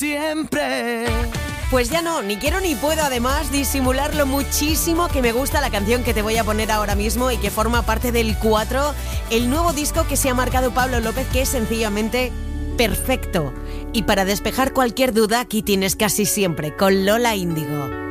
Siempre. Pues ya no, ni quiero ni puedo además disimular lo muchísimo que me gusta la canción que te voy a poner ahora mismo y que forma parte del 4, el nuevo disco que se ha marcado Pablo López, que es sencillamente perfecto. Y para despejar cualquier duda, aquí tienes Casi Siempre con Lola Índigo.